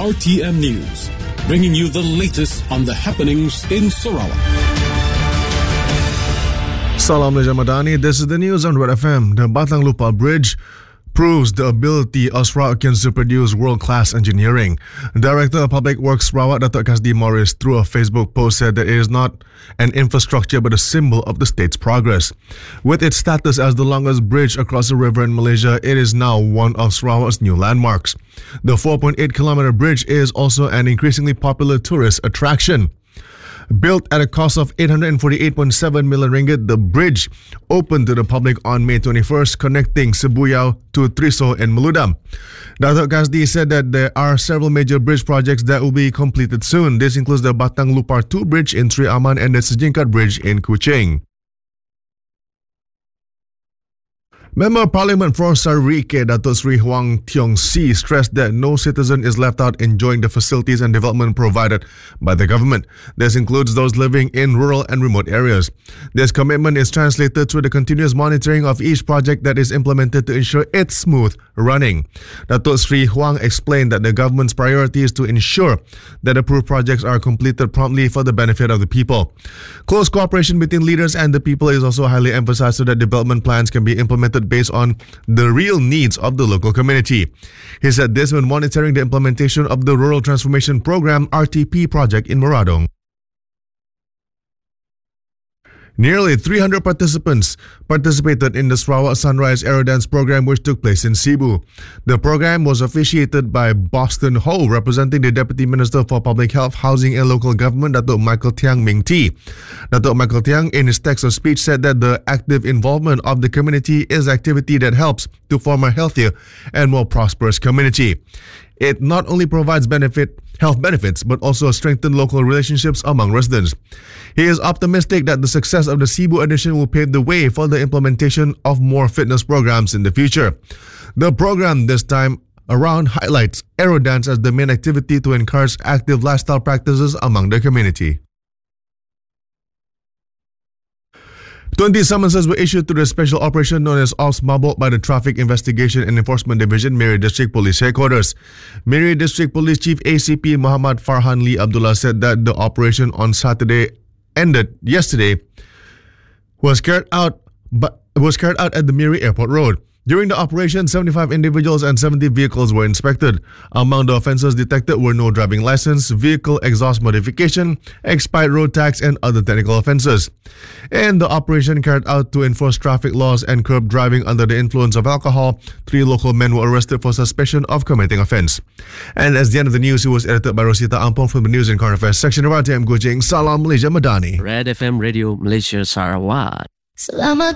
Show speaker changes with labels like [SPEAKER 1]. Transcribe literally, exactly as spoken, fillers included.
[SPEAKER 1] R T M News, bringing you the latest on the happenings in Sarawak.
[SPEAKER 2] Salam Malaysia Madani, this is the news on Red F M. The Batang Lupa Bridge proves the ability of Sarawakians to produce world-class engineering. Director of Public Works Sarawak, Datuk Kasdi Morris, through a Facebook post said that it is not an infrastructure but a symbol of the state's progress. With its status as the longest bridge across the river in Malaysia, it is now one of Sarawak's new landmarks. The four point eight kilometer bridge is also an increasingly popular tourist attraction. Built at a cost of eight hundred forty-eight point seven million ringgit, the bridge opened to the public on May twenty-first, connecting Sibuyau to Triso and Meludam. Datuk Kasdi said that there are several major bridge projects that will be completed soon. This includes the Batang Lupar two bridge in Sri Aman and the Sejingkat bridge in Kuching. Member of Parliament for Sarike, Datuk Sri Huang Tiong Si, stressed that no citizen is left out enjoying the facilities and development provided by the government. This includes those living in rural and remote areas. This commitment is translated through the continuous monitoring of each project that is implemented to ensure its smooth running. Datuk Sri Huang explained that the government's priority is to ensure that approved projects are completed promptly for the benefit of the people. Close cooperation between leaders and the people is also highly emphasized so that development plans can be implemented based on the real needs of the local community. He said this when monitoring the implementation of the Rural Transformation Program R T P project in Moradong. Nearly three hundred participants participated in the Sarawak Sunrise Aerodance program, which took place in Cebu. The program was officiated by Boston Ho, representing the Deputy Minister for Public Health, Housing and Local Government, Datuk Michael Tiang Ming T. Datuk Michael Tiang, in his text of speech, said that the active involvement of the community is activity that helps to form a healthier and more prosperous community. It not only provides benefit, health benefits, but also strengthen local relationships among residents. He is optimistic that the success of the Cebu edition will pave the way for the implementation of more fitness programs in the future. The program this time around highlights aerodance as the main activity to encourage active lifestyle practices among the community. twenty summonses were issued to the special operation known as Ops Mabok by the Traffic Investigation and Enforcement Division, Miri District Police Headquarters. Miri District Police Chief A C P Muhammad Farhan Lee Abdullah said that the operation on Saturday ended yesterday was carried out but was carried out at the Miri Airport Road. During the operation, seventy-five individuals and seventy vehicles were inspected. Among the offences detected were no driving license, vehicle exhaust modification, expired road tax, and other technical offences. In the operation carried out to enforce traffic laws and curb driving under the influence of alcohol, three local men were arrested for suspicion of committing offence. And as the end of the news, it was edited by Rosita Ampong from the News and Current Affairs section of R T M Kuching. Salam Malaysia Madani.
[SPEAKER 3] Red F M Radio Malaysia Sarawak.
[SPEAKER 4] Selamat